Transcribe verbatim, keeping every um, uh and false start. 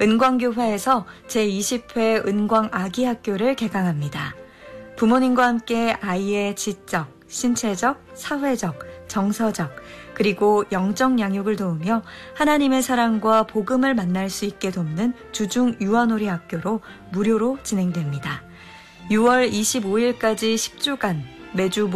은광교회에서 제이십 회 은광아기학교를 개강합니다. 부모님과 함께 아이의 지적, 신체적, 사회적, 정서적, 그리고 영적 양육을 도우며 하나님의 사랑과 복음을 만날 수 있게 돕는 주중 유아놀이 학교로 무료로 진행됩니다. 유월 이십오일까지 십 주간 매주